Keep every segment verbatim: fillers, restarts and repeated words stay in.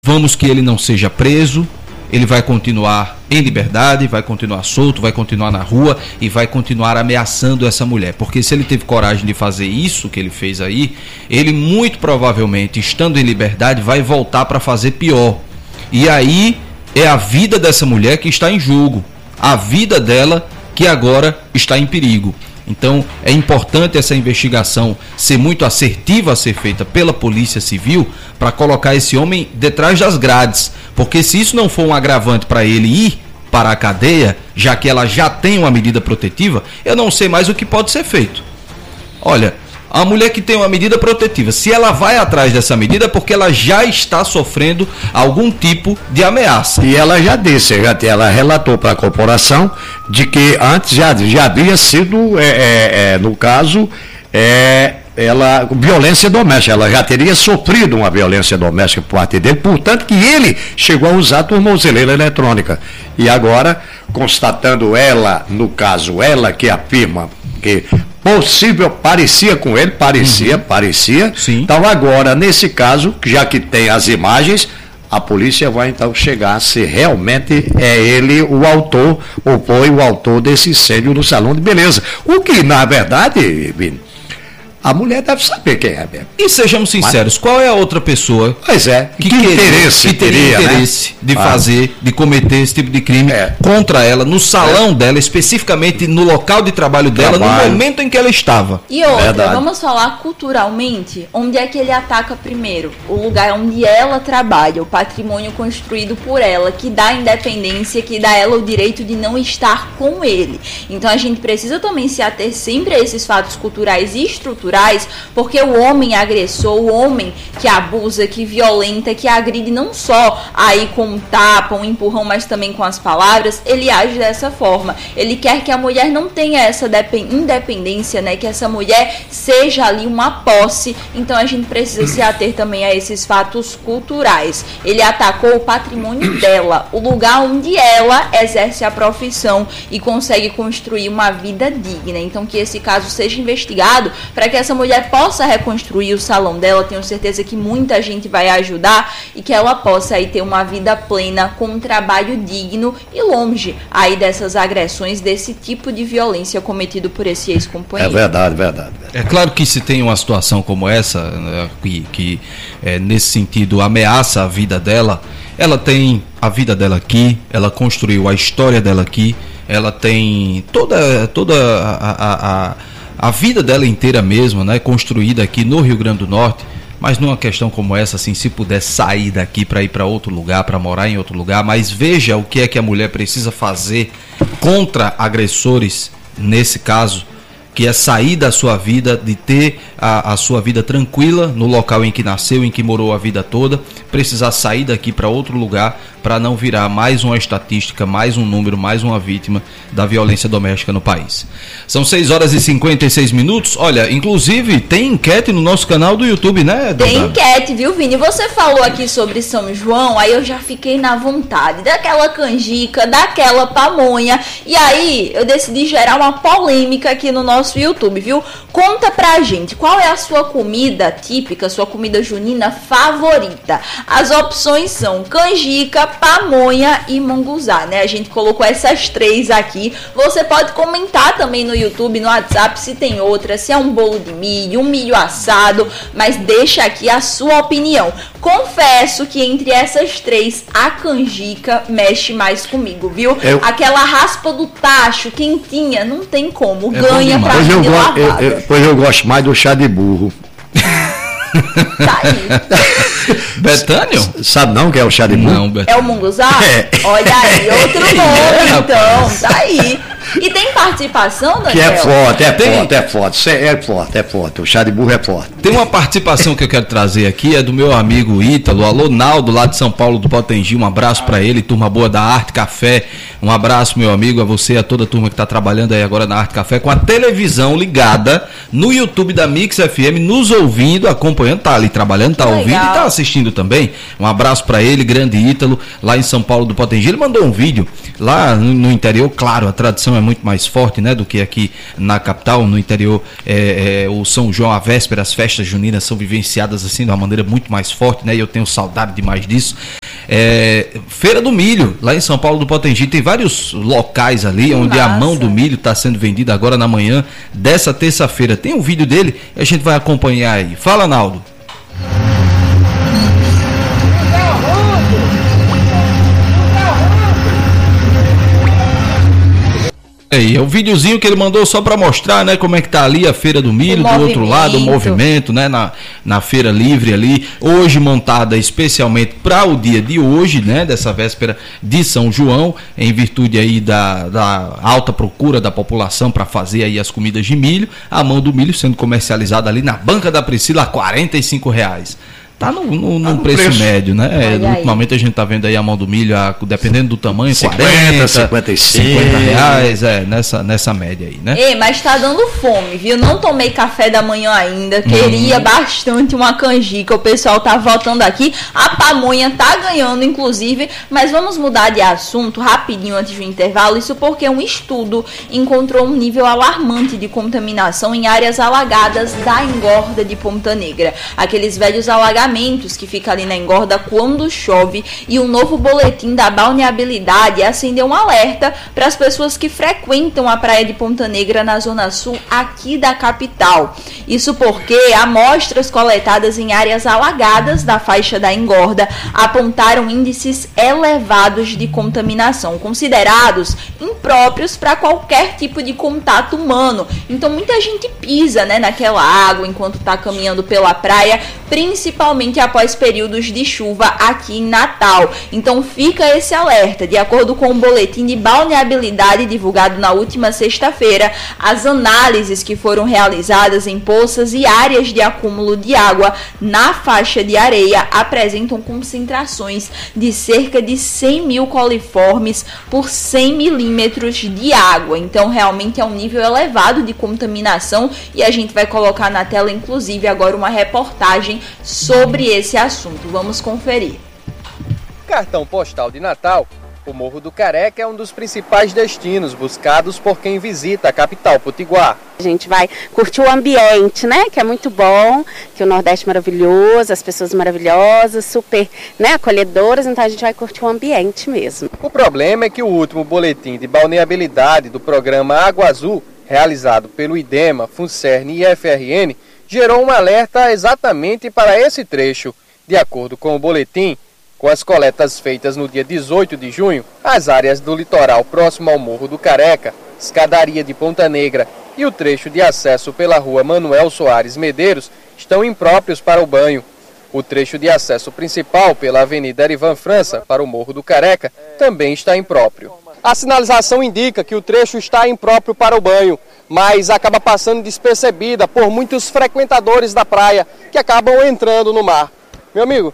Vamos que ele não seja preso, ele vai continuar em liberdade, vai continuar solto, vai continuar na rua e vai continuar ameaçando essa mulher. Porque se ele teve coragem de fazer isso que ele fez aí, ele muito provavelmente, estando em liberdade, vai voltar para fazer pior. E aí é a vida dessa mulher que está em jogo, a vida dela que agora está em perigo. Então é importante essa investigação ser muito assertiva a ser feita pela Polícia Civil para colocar esse homem detrás das grades, porque se isso não for um agravante para ele ir para a cadeia, já que ela já tem uma medida protetiva, eu não sei mais o que pode ser feito. Olha, a mulher que tem uma medida protetiva, se ela vai atrás dessa medida é porque ela já está sofrendo algum tipo de ameaça. E ela já disse, já, ela relatou para a corporação de que antes já, já havia sido, é, é, é, no caso, é, ela, violência doméstica, ela já teria sofrido uma violência doméstica por parte dele, portanto que ele chegou a usar a tornozeleira eletrônica. E agora, constatando ela, no caso, ela que afirma que possível, parecia com ele, parecia, uhum. parecia. Sim. Então agora, nesse caso, já que tem as imagens, a polícia vai então chegar se realmente é ele o autor, ou foi o autor desse incêndio no salão de beleza. O que, na verdade, Vini, a mulher deve saber quem é mesmo. E sejamos sinceros, mas, qual é a outra pessoa pois é, que, que queria, interesse que teria teria, interesse né? de ah. fazer, de cometer esse tipo de crime é. contra ela, no salão é. dela, especificamente no local de trabalho dela, trabalho. no momento em que ela estava. E outra, Verdade. vamos falar culturalmente, onde é que ele ataca primeiro? O lugar onde ela trabalha, o patrimônio construído por ela, que dá a independência, que dá a ela o direito de não estar com ele. Então a gente precisa também se ater sempre a esses fatos culturais e estruturais, porque Porque o homem agressor, o homem que abusa, que violenta, que agride não só aí com um tapa, um empurrão, mas também com as palavras, ele age dessa forma. Ele quer que a mulher não tenha essa independência, né? Que essa mulher seja ali uma posse. Então a gente precisa se ater também a esses fatos culturais. Ele atacou o patrimônio dela, o lugar onde ela exerce a profissão e consegue construir uma vida digna. Então que esse caso seja investigado para que essa mulher possa reconstruir o salão dela. Tenho certeza que muita gente vai ajudar e que ela possa aí ter uma vida plena, com um trabalho digno e longe aí dessas agressões, desse tipo de violência cometido por esse ex-companheiro. É verdade, verdade, verdade. É claro que se tem uma situação como essa, né, que, que é, nesse sentido ameaça a vida dela, ela tem a vida dela aqui, ela construiu a história dela aqui, ela tem toda, toda a, a, a a vida dela inteira mesmo, né, construída aqui no Rio Grande do Norte, mas numa questão como essa, assim, se puder sair daqui para ir para outro lugar, para morar em outro lugar, mas veja o que é que a mulher precisa fazer contra agressores, nesse caso, que é sair da sua vida, de ter a, a sua vida tranquila no local em que nasceu, em que morou a vida toda, precisar sair daqui para outro lugar para não virar mais uma estatística, mais um número, mais uma vítima da violência doméstica no país. São seis horas e cinquenta e seis minutos. Olha, inclusive tem enquete no nosso canal do YouTube, né, Tem enquete, viu, Vini? Você falou aqui sobre São João, aí eu já fiquei na vontade daquela canjica, daquela pamonha, e aí eu decidi gerar uma polêmica aqui no nosso YouTube, viu? Conta pra gente, qual é a sua comida típica, sua comida junina favorita? As opções são canjica, pamonha e munguzá, né? A gente colocou essas três aqui. Você pode comentar também no YouTube, no WhatsApp, se tem outra, se é um bolo de milho, um milho assado, mas deixa aqui a sua opinião. Confesso que entre essas três, a canjica mexe mais comigo, viu? Eu... Aquela raspa do tacho, quentinha, não tem como, é ganha pra pois mim de eu, lavada. eu, eu, pois eu gosto mais do chá de burro. Tá aí. Betânio? Sabe não que é o chá de burro? Não, Betânio. É o munguzá? É. Olha aí, outro nome, então, tá aí. E tem participação, Daniel? Que é forte, é Tem. forte, é forte, Isso é, é forte, é forte, o chá de burro é forte. Tem uma participação que eu quero trazer aqui, é do meu amigo Ítalo, alô Naldo, lá de São Paulo do Potengi, um abraço pra ele, turma boa da Arte Café, um abraço, meu amigo, a você, a toda a turma que tá trabalhando aí agora na Arte Café, com a televisão ligada no YouTube da Mix F M, nos ouvindo, acompanhando, tá ali trabalhando, tá Que ouvindo legal. e tá assistindo também. Um abraço pra ele, grande Ítalo, lá em São Paulo do Potengi. Ele mandou um vídeo lá no, no interior, claro, a tradição é é muito mais forte, né, do que aqui na capital. No interior, é, é, o São João, a véspera, as festas juninas são vivenciadas assim de uma maneira muito mais forte, né, e eu tenho saudade demais disso. É, Feira do Milho, lá em São Paulo do Potengi, tem vários locais ali que onde massa. A mão do milho está sendo vendida agora na manhã dessa terça-feira. Tem um vídeo dele e a gente vai acompanhar aí. Fala, Naldo. É, é o videozinho que ele mandou só para mostrar, né, como é que tá ali a Feira do Milho, do outro lado, o movimento, né, na, na Feira Livre ali, hoje montada especialmente para o dia de hoje, né, dessa véspera de São João, em virtude aí da, da alta procura da população para fazer aí as comidas de milho, a mão do milho sendo comercializada ali na Banca da Priscila a quarenta e cinco reais. Tá no, no, no, tá no preço, preço médio, né? É, ultimamente a gente tá vendo aí a mão do milho, a, dependendo do tamanho, cinquenta, quarenta, cinquenta e cinco, cinquenta reais, é, nessa, nessa média aí, né? Ei, mas tá dando fome, viu? Não tomei café da manhã ainda, queria hum. bastante uma canjica, o pessoal tá votando aqui, a pamonha tá ganhando, inclusive, mas vamos mudar de assunto rapidinho antes do intervalo, isso porque um estudo encontrou um nível alarmante de contaminação em áreas alagadas da engorda de Ponta Negra. Aqueles velhos alagamentos que fica ali na engorda quando chove, e um novo boletim da balneabilidade acendeu um alerta para as pessoas que frequentam a praia de Ponta Negra na zona sul aqui da capital. Isso porque amostras coletadas em áreas alagadas da faixa da engorda apontaram índices elevados de contaminação, considerados impróprios para qualquer tipo de contato humano. Então muita gente pisa, né, naquela água enquanto está caminhando pela praia, principalmente após períodos de chuva aqui em Natal. Então fica esse alerta. De acordo com o boletim de balneabilidade divulgado na última sexta-feira, as análises que foram realizadas em poças e áreas de acúmulo de água na faixa de areia apresentam concentrações de cerca de cem mil coliformes por cem milímetros de água. Então realmente é um nível elevado de contaminação, e a gente vai colocar na tela inclusive agora uma reportagem sobre sobre esse assunto. Vamos conferir. Cartão postal de Natal. O Morro do Careca é um dos principais destinos buscados por quem visita a capital potiguar. A gente vai curtir o ambiente, né, que é muito bom, que o Nordeste é maravilhoso, as pessoas maravilhosas, super, né, acolhedoras, então a gente vai curtir o ambiente mesmo. O problema é que o último boletim de balneabilidade do programa Água Azul, realizado pelo IDEMA, FUNCERN e F R N, gerou um alerta exatamente para esse trecho. De acordo com o boletim, com as coletas feitas no dia dezoito de junho, as áreas do litoral próximo ao Morro do Careca, escadaria de Ponta Negra e o trecho de acesso pela rua Manuel Soares Medeiros estão impróprios para o banho. O trecho de acesso principal pela Avenida Erivan França para o Morro do Careca também está impróprio. A sinalização indica que o trecho está impróprio para o banho, mas acaba passando despercebida por muitos frequentadores da praia que acabam entrando no mar. Meu amigo,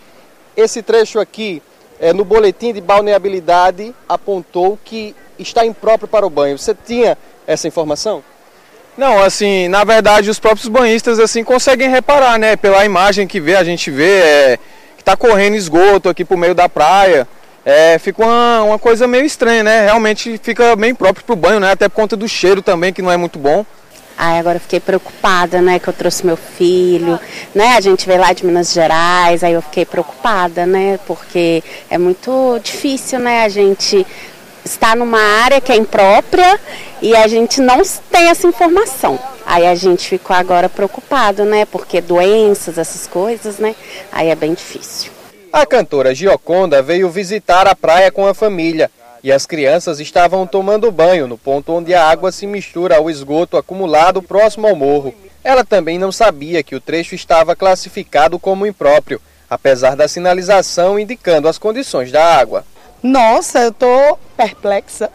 esse trecho aqui, é, no boletim de balneabilidade, apontou que está impróprio para o banho. Você tinha essa informação? Não, assim, na verdade os próprios banhistas assim conseguem reparar, né? Pela imagem que vê, a gente vê é, que está correndo esgoto aqui por meio da praia. É, fica uma, uma coisa meio estranha, né? Realmente fica bem próprio para o banho, né? Até por conta do cheiro também, que não é muito bom. Ai, agora eu fiquei preocupada, né? Que eu trouxe meu filho, né? A gente veio lá de Minas Gerais, aí eu fiquei preocupada, né? Porque é muito difícil, né? A gente está numa área que é imprópria e a gente não tem essa informação. Aí a gente ficou agora preocupado, né? Porque doenças, essas coisas, né? Aí é bem difícil. A cantora Gioconda veio visitar a praia com a família e as crianças estavam tomando banho no ponto onde a água se mistura ao esgoto acumulado próximo ao morro. Ela também não sabia que o trecho estava classificado como impróprio, apesar da sinalização indicando as condições da água. Nossa, eu tô perplexa.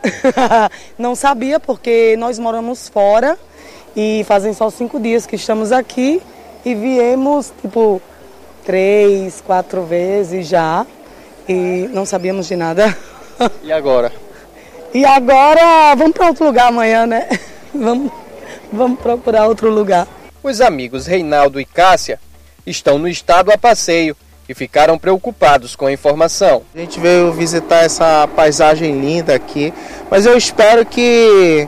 Não sabia, porque nós moramos fora e fazem só cinco dias que estamos aqui e viemos, tipo, três, quatro vezes já e não sabíamos de nada. E agora? E agora vamos para outro lugar amanhã, né? Vamos, vamos procurar outro lugar. Os amigos Reinaldo e Cássia estão no estado a passeio e ficaram preocupados com a informação. A gente veio visitar essa paisagem linda aqui, mas eu espero que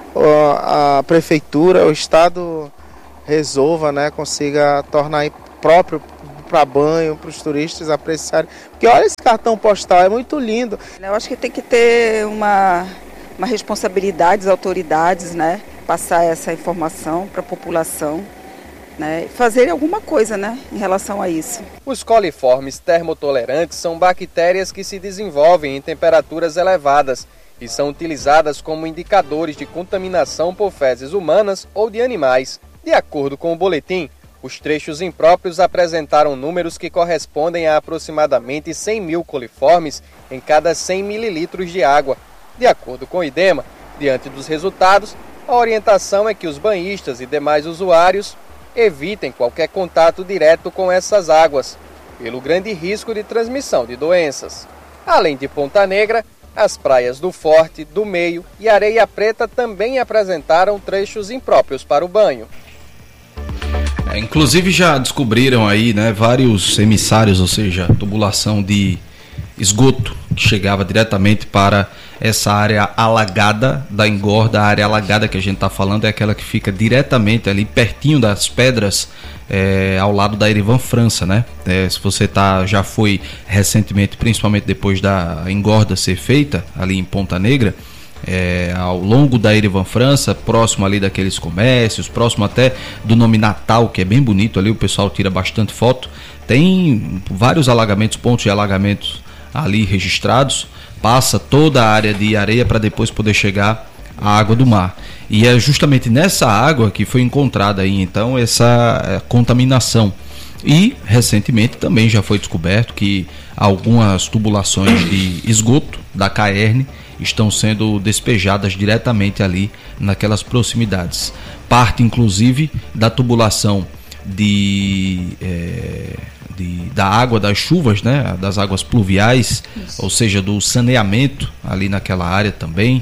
a prefeitura, o estado resolva, né, consiga tornar próprio para banho, para os turistas apreciarem. Porque olha esse cartão postal, é muito lindo. Eu acho que tem que ter uma, uma responsabilidade das autoridades, né, passar essa informação para a população. Né, fazer alguma coisa, né, em relação a isso. Os coliformes termotolerantes são bactérias que se desenvolvem em temperaturas elevadas e são utilizadas como indicadores de contaminação por fezes humanas ou de animais. De acordo com o boletim, os trechos impróprios apresentaram números que correspondem a aproximadamente cem mil coliformes em cada cem mililitros de água. De acordo com o IDEMA, diante dos resultados, a orientação é que os banhistas e demais usuários evitem qualquer contato direto com essas águas, pelo grande risco de transmissão de doenças. Além de Ponta Negra, as praias do Forte, do Meio e Areia Preta também apresentaram trechos impróprios para o banho. É, inclusive já descobriram aí, né, vários emissários, ou seja, tubulação de esgoto que chegava diretamente para essa área alagada da engorda. A área alagada que a gente está falando é aquela que fica diretamente ali pertinho das pedras, é, ao lado da Erivan França, né? É, se você tá, já foi recentemente, principalmente depois da engorda ser feita ali em Ponta Negra, é, ao longo da Erivan França, próximo ali daqueles comércios, próximo até do nome Natal, que é bem bonito ali, o pessoal tira bastante foto, tem vários alagamentos, pontos de alagamentos ali registrados. Passa toda a área de areia para depois poder chegar à água do mar. E é justamente nessa água que foi encontrada aí então essa contaminação. E recentemente também já foi descoberto que algumas tubulações de esgoto da Caerne estão sendo despejadas diretamente ali naquelas proximidades. Parte inclusive da tubulação de... É, De, da água das chuvas, né, das águas pluviais, isso, ou seja, do saneamento ali naquela área também,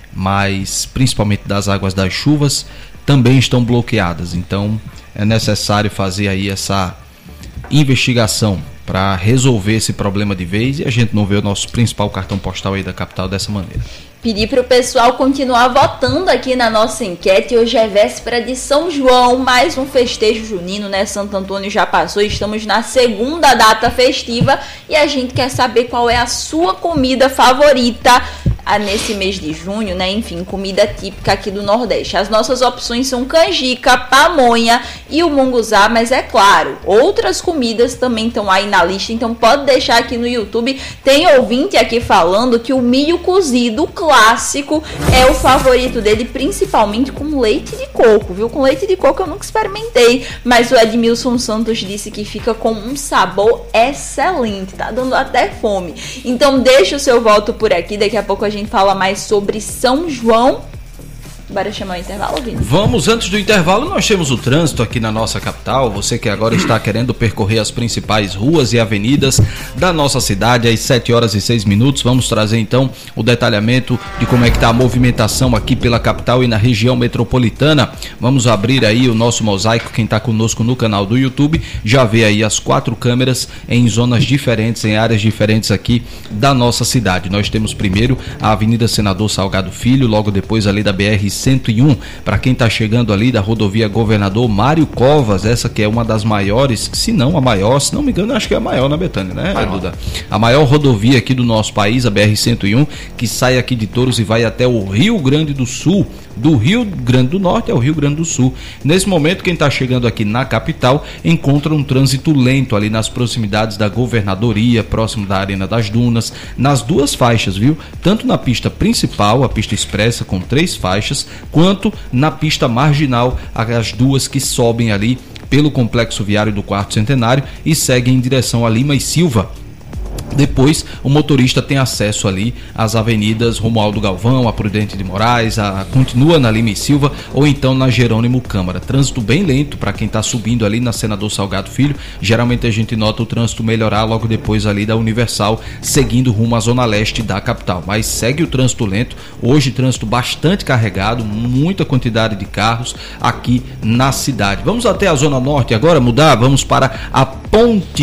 mas principalmente das águas das chuvas, também estão bloqueadas. Então é necessário fazer aí essa investigação para resolver esse problema de vez e a gente não vê o nosso principal cartão postal aí da capital dessa maneira. Pedir para o pessoal continuar votando aqui na nossa enquete. Hoje é véspera de São João, mais um festejo junino, né? Santo Antônio já passou, estamos na segunda data festiva e a gente quer saber qual é a sua comida favorita nesse mês de junho, né? Enfim, comida típica aqui do Nordeste. As nossas opções são canjica, pamonha e o munguzá, mas é claro, outras comidas também estão aí na lista, então pode deixar aqui no YouTube. Tem ouvinte aqui falando que o milho cozido clássico é o favorito dele, principalmente com leite de coco, viu? Com leite de coco eu nunca experimentei, mas o Edmilson Santos disse que fica com um sabor excelente, tá dando até fome. Então deixa o seu voto por aqui, daqui a pouco a gente A gente fala mais sobre São João. Bora chamar o intervalo, Vini? Vamos, antes do intervalo, nós temos o trânsito aqui na nossa capital. Você que agora está querendo percorrer as principais ruas e avenidas da nossa cidade às sete horas e seis minutos. Vamos trazer então o detalhamento de como é que está a movimentação aqui pela capital e na região metropolitana. Vamos abrir aí o nosso mosaico. Quem está conosco no canal do YouTube já vê aí as quatro câmeras em zonas diferentes, em áreas diferentes aqui da nossa cidade. Nós temos primeiro a Avenida Senador Salgado Filho, logo depois ali da B R cento e um, para quem está chegando ali da rodovia Governador Mário Covas, essa que é uma das maiores, se não a maior, se não me engano, acho que é a maior na Betânia, né, maior. Duda? A maior rodovia aqui do nosso país, a B R cento e um, que sai aqui de Touros e vai até o Rio Grande do Sul, do Rio Grande do Norte ao Rio Grande do Sul. Nesse momento, quem está chegando aqui na capital encontra um trânsito lento ali nas proximidades da Governadoria, próximo da Arena das Dunas, nas duas faixas, viu? Tanto na pista principal, a pista expressa com três faixas, quanto na pista marginal, as duas que sobem ali pelo complexo viário do Quarto Centenário e seguem em direção a Lima e Silva. Depois, o motorista tem acesso ali às avenidas Romualdo Galvão, a Prudente de Moraes, a, continua na Lima e Silva ou então na Jerônimo Câmara. Trânsito bem lento para quem está subindo ali na Senador Salgado Filho. Geralmente a gente nota o trânsito melhorar logo depois ali da Universal, seguindo rumo à zona leste da capital. Mas segue o trânsito lento. Hoje, trânsito bastante carregado, muita quantidade de carros aqui na cidade. Vamos até a zona norte agora, mudar, vamos para a Ponte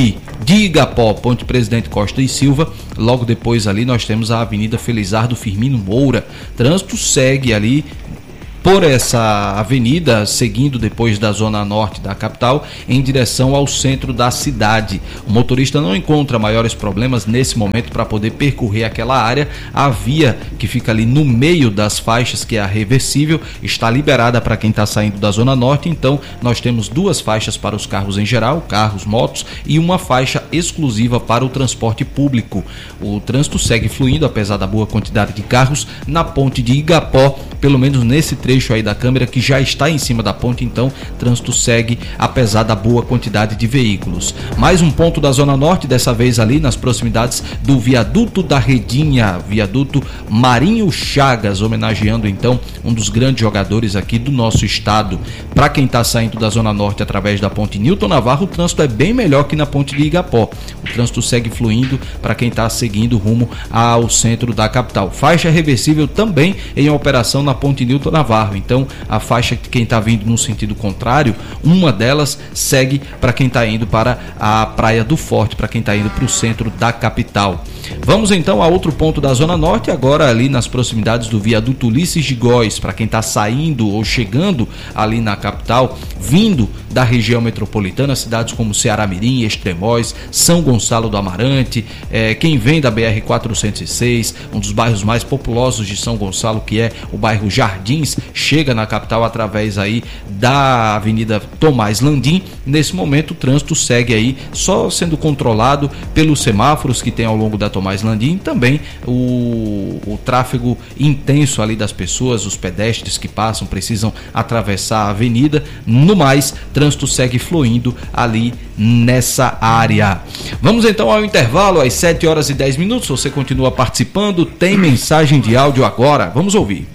de Igapó, Ponte Presidente Costa e Silva. Logo depois ali nós temos a Avenida Felizardo Firmino Moura. Trânsito segue ali por essa avenida, seguindo depois da zona norte da capital, em direção ao centro da cidade. O motorista não encontra maiores problemas nesse momento para poder percorrer aquela área. A via que fica ali no meio das faixas, que é a reversível, está liberada para quem está saindo da zona norte. Então nós temos duas faixas para os carros em geral, carros, motos, e uma faixa exclusiva para o transporte público. O trânsito segue fluindo, apesar da boa quantidade de carros, na ponte de Igapó, pelo menos nesse trecho aí da câmera, que já está em cima da ponte. Então trânsito segue apesar da boa quantidade de veículos. Mais um ponto da zona norte, dessa vez ali nas proximidades do viaduto da Redinha, viaduto Marinho Chagas, homenageando então um dos grandes jogadores aqui do nosso estado. Para quem está saindo da zona norte através da ponte Newton Navarro, o trânsito é bem melhor que na ponte de Igapó. O trânsito segue fluindo para quem está seguindo rumo ao centro da capital. Faixa reversível também em operação na ponte Newton Navarro. Então a faixa de quem está vindo no sentido contrário, uma delas segue para quem está indo para a Praia do Forte, para quem está indo para o centro da capital. Vamos então a outro ponto da zona norte, agora ali nas proximidades do viaduto Ulisses de Góes, para quem está saindo ou chegando ali na capital, vindo da região metropolitana, cidades como Ceará-Mirim, Extremóis, São Gonçalo do Amarante, é, quem vem da B R quatrocentos e seis, um dos bairros mais populosos de São Gonçalo, que é o bairro Jardins, chega na capital através aí da Avenida Tomás Landim. Nesse momento o trânsito segue aí só sendo controlado pelos semáforos que tem ao longo da Tomás Landim, também o, o tráfego intenso ali das pessoas, os pedestres que passam, precisam atravessar a avenida. No mais, trânsito segue fluindo ali nessa área. Vamos então ao intervalo, às sete horas e dez minutos. Você continua participando, tem mensagem de áudio agora, vamos ouvir.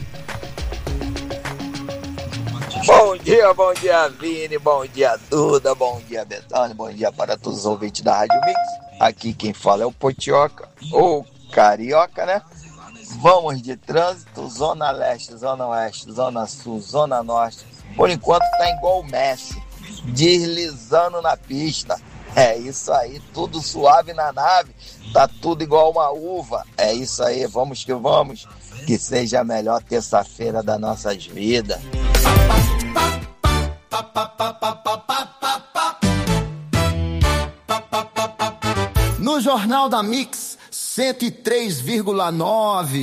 Bom dia, bom dia Vini, bom dia Duda, bom dia Betânia, bom dia para todos os ouvintes da Rádio Mix. Aqui quem fala é o Potioca, ou Carioca, né? Vamos de trânsito, zona leste, zona oeste, zona sul, zona norte. Por enquanto tá igual o Messi, deslizando na pista. É isso aí, tudo suave na nave, tá tudo igual uma uva. É isso aí, vamos que vamos, que seja a melhor terça-feira das nossas vidas. No Jornal da Mix cento e três vírgula nove.